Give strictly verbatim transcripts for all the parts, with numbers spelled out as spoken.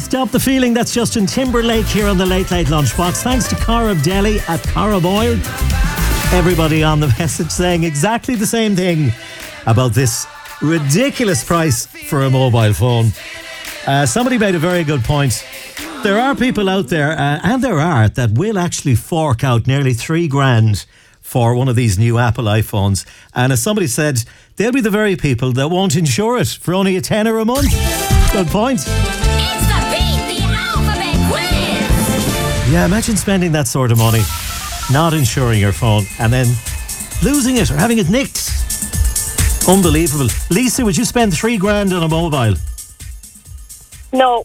Stop the Feeling, that's Justin Timberlake here on the Late Late Lunchbox. Thanks to Cara Deli at Cara Boyle. Everybody on the message saying exactly the same thing about this ridiculous price for a mobile phone. Uh, somebody made a very good point. There are people out there, uh, and there are, that will actually fork out nearly three grand for one of these new Apple iPhones. And as somebody said, they'll be the very people that won't insure it for only a tenner a month. Good point. It's the Beat the Alphabet Quiz. Yeah, imagine spending that sort of money, not insuring your phone, and then losing it or having it nicked. Unbelievable. Lisa, would you spend three grand on a mobile? No.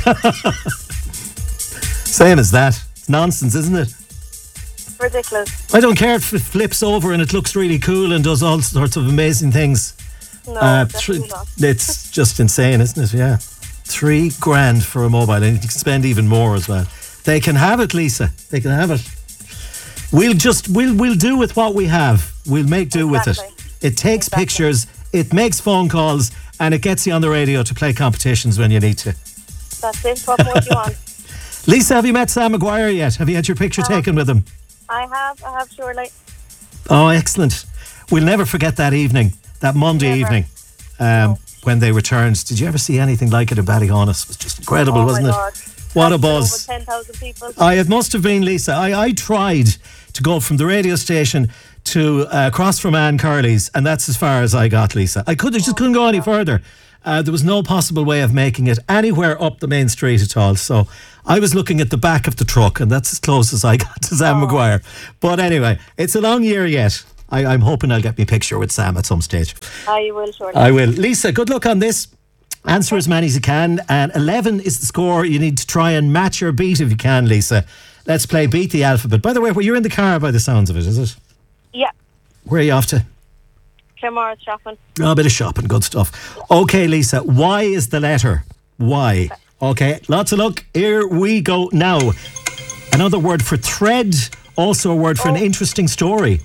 Same as that. It's nonsense, isn't it? Ridiculous. I don't care if it flips over and it looks really cool and does all sorts of amazing things. No, Uh, definitely thr- not. it's just insane, isn't it? Yeah. Three grand for a mobile, and you can spend even more as well. They can have it, Lisa. They can have it. We'll just, we'll, we'll do with what we have. We'll make do with Exactly. it. It takes Exactly. pictures, it makes phone calls, and it gets you on the radio to play competitions when you need to. That's it. What more do you want? Lisa, have you met Sam Maguire yet? Have you had your picture No. taken with him? I have, I have surely. Oh, excellent. We'll never forget that evening, that Monday Never. evening, um, No. when they returned. Did you ever see anything like it in Ballyhonus? It was just incredible, Oh wasn't my it? God. What a That's buzz. Over ten thousand people. I, it must have been, Lisa. I, I tried to go from the radio station to uh, across from Anne Curley's, and that's as far as I got, Lisa. I could, I just couldn't go any further. Uh, there was no possible way of making it anywhere up the main street at all. So I was looking at the back of the truck, and that's as close as I got to Sam Maguire. But anyway, it's a long year yet. I, I'm hoping I'll get me picture with Sam at some stage. I will surely. I will. Lisa, good luck on this. Answer as many as you can. And eleven is the score. You need to try and match or beat if you can, Lisa. Let's play Beat the Alphabet. By the way, well, you're in the car by the sounds of it, is it? Yeah. Where are you off to? Claremorris shopping. Oh, a bit of shopping, good stuff. Okay, Lisa, Y is the letter. Y. Okay, lots of luck. Here we go now. Another word for thread, also a word for an Oh. interesting story.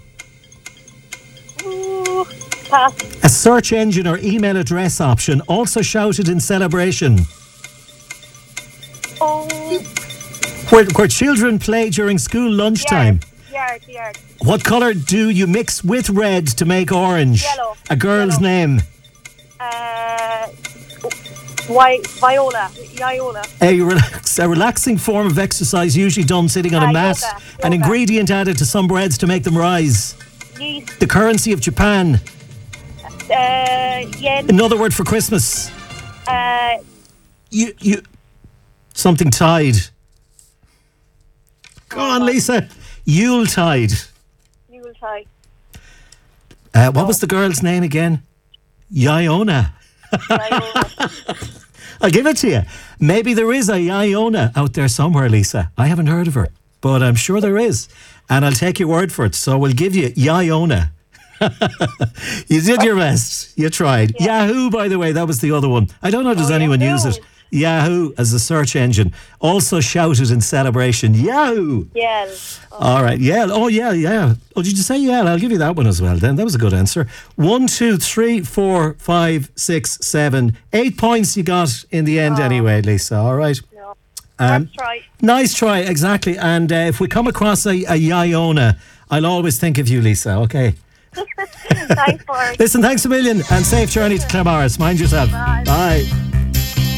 Ooh, pass. A search engine or email address option, also shouted in celebration. Oh, Where, where children play during school lunchtime. yard, yard, yard. What colour do you mix with red to make orange? Yellow. A girl's Yellow. name. Uh, Wi- Viola, Viola. A, relax, a relaxing form of exercise usually done sitting on Ah, a mat. yoga, An yoga. ingredient added to some breads to make them rise. Yeast, The currency of Japan. uh, yen, Another word for Christmas. uh, You, you, something tied. Go on, Lisa. Yuletide. Yuletide. Uh, what was the girl's name again? Iona. Viola. I'll give it to you. Maybe there is a Iona out there somewhere, Lisa. I haven't heard of her, but I'm sure there is. And I'll take your word for it. So we'll give you Iona. You did your best. You tried. Yeah. Yahoo, by the way, that was the other one. I don't know, does Oh, anyone use Yahoo. it? Yahoo as a search engine. Also shouted in celebration. Yahoo! Yell. All right, yeah. Oh, yeah, yeah. Oh, did you say yeah? I'll give you that one as well then. That was a good answer. One, two, three, four, five, six, seven. Eight points you got in the end anyway, Lisa. All right. No. Um, Let's try. Nice try, exactly. And uh, if we come across a, a Iona, I'll always think of you, Lisa, okay? Thanks for it. Listen, thanks a million and safe journey to Claremorris. Mind yourself. Bye. Bye.